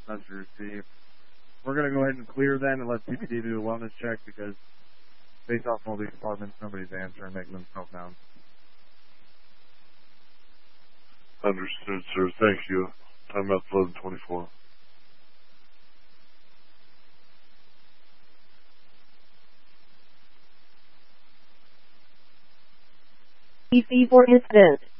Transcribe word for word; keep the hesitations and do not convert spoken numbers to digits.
message received. We're going to go ahead and clear then and let C P D do a wellness check because based off all these departments, nobody's answering, making themselves known. Understood, sir. Thank you. Time out eleven twenty-four. E C four incident.